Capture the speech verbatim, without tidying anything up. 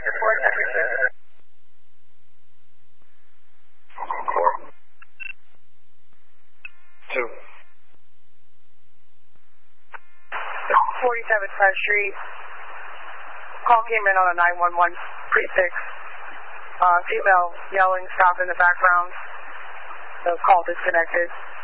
report everything. Two. forty-seventh Front Street. Call came in on a nine one one prefix. Uh, female yelling, stop in the background. The call disconnected.